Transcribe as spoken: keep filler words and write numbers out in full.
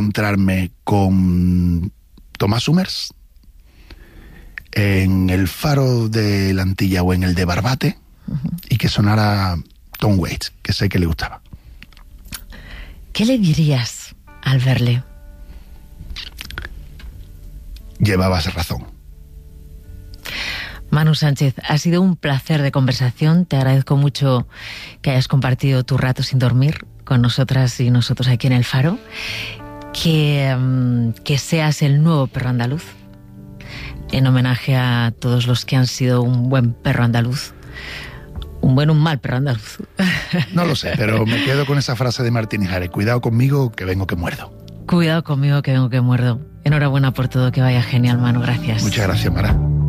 encontrarme con Tomás Summers en el Faro de la Antilla o en el de Barbate, uh-huh. y que sonara Tom Waits, que sé que le gustaba. ¿Qué le dirías al verle? Llevabas razón. Manu Sánchez, ha sido un placer de conversación. Te agradezco mucho que hayas compartido tu rato sin dormir con nosotras y nosotros aquí en El Faro. Que, um, que seas el nuevo perro andaluz, en homenaje a todos los que han sido un buen perro andaluz. Un buen o un mal perro andaluz. No lo sé, pero me quedo con esa frase de Martín Ijares: cuidado conmigo, que vengo que muerdo. Cuidado conmigo, que vengo que muerdo. Enhorabuena por todo, que vaya genial, Manu. Gracias. Muchas gracias, Mara.